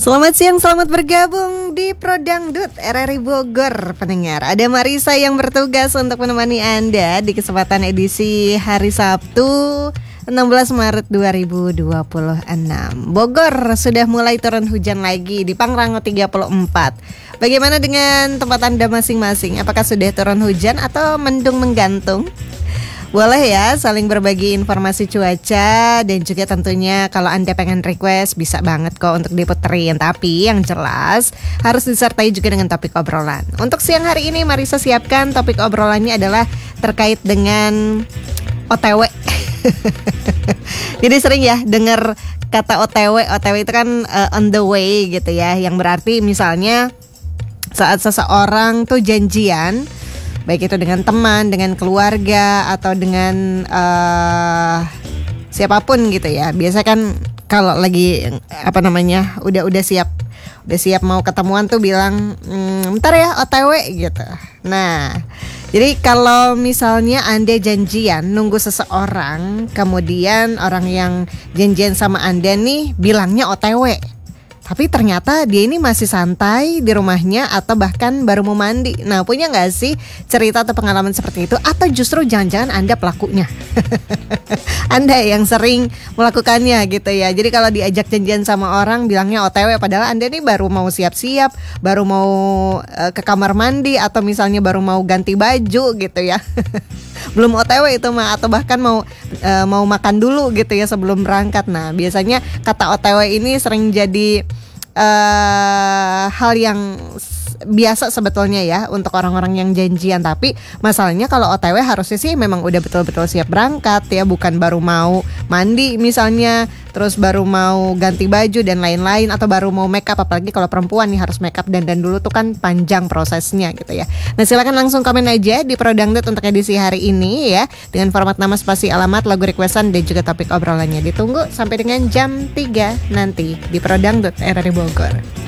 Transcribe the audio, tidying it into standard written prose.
Selamat siang, selamat bergabung di Prodangdut RRI Bogor, pendengar. Ada Marisa yang bertugas untuk menemani Anda di kesempatan edisi hari Sabtu 16 Maret 2026. Bogor sudah mulai turun hujan lagi di Pangrango 34. Bagaimana dengan tempat Anda masing-masing? Apakah sudah turun hujan atau mendung menggantung? Boleh ya saling berbagi informasi cuaca, dan juga tentunya kalau Anda pengen request bisa banget kok untuk diputerin. Tapi yang jelas harus disertai juga dengan topik obrolan. Untuk siang hari ini Marisa siapkan topik obrolannya adalah terkait dengan OTW. Jadi sering ya dengar kata OTW. OTW itu kan on the way gitu ya, yang berarti misalnya saat seseorang tuh janjian, baik itu dengan teman, dengan keluarga, atau dengan siapapun gitu ya. Biasa kan kalau lagi udah siap mau ketemuan tuh bilang bentar ya OTW gitu. Nah, jadi kalau misalnya Anda janjian nunggu seseorang, kemudian orang yang janjian sama Anda nih bilangnya OTW, tapi ternyata dia ini masih santai di rumahnya atau bahkan baru mau mandi. Nah, punya gak sih cerita atau pengalaman seperti itu? Atau justru jangan-jangan Anda pelakunya? Anda yang sering melakukannya gitu ya. Jadi kalau diajak janjian sama orang bilangnya OTW, padahal Anda ini baru mau siap-siap, baru mau ke kamar mandi, atau misalnya baru mau ganti baju gitu ya. Belum OTW itu mah, atau bahkan mau makan dulu gitu ya sebelum berangkat. Nah, biasanya kata OTW ini sering jadi hal yang biasa sebetulnya ya untuk orang-orang yang janjian. Tapi masalahnya kalau OTW harusnya sih memang udah betul-betul siap berangkat ya, bukan baru mau mandi misalnya, terus baru mau ganti baju dan lain-lain, atau baru mau make up. Apalagi kalau perempuan nih harus make up dan dulu tuh kan panjang prosesnya gitu ya. Nah, silakan langsung komen aja di Prodangdut untuk edisi hari ini ya, dengan format nama, spasi, alamat, lagu requestan, dan juga topik obrolannya. Ditunggu sampai dengan jam 3 nanti di Prodangdut RRI Bogor.